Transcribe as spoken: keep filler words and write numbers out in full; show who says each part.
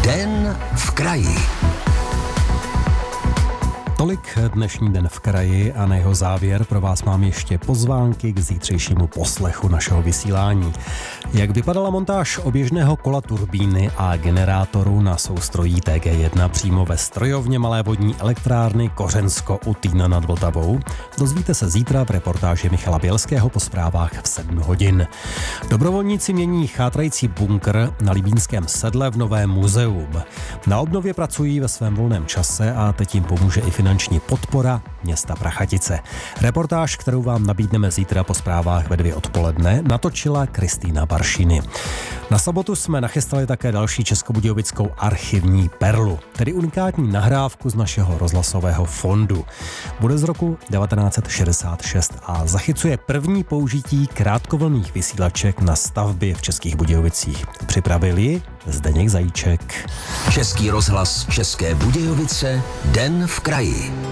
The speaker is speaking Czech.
Speaker 1: Den v kraji.
Speaker 2: Tolik dnešní Den v kraji a na jeho závěr pro vás mám ještě pozvánky k zítřejšímu poslechu našeho vysílání. Jak vypadala montáž oběžného kola turbíny a generátoru na soustrojí T G jedna přímo ve strojovně malé vodní elektrárny Kořensko u Týna nad Vltavou, dozvíte se zítra v reportáži Michala Bělského po zprávách v sedm hodin. Dobrovolníci mění chátrající bunkr na Libínském sedle v novém muzeum. Na obnově pracují ve svém volném čase a teď jim pomůže i finanční podpora města Prachatice. Reportáž, kterou vám nabídneme zítra po zprávách ve dvě odpoledne, natočila Kristýna Baršiny. Na sobotu jsme nachystali také další českobudějovickou archivní perlu, tedy unikátní nahrávku z našeho rozhlasového fondu. Bude z roku devatenáct set šedesát šest a zachycuje první použití krátkovlnných vysílaček na stavbě v Českých Budějovicích. Připravil ji Zdeněk Zajíček.
Speaker 1: Český rozhlas České Budějovice, Den v kraji.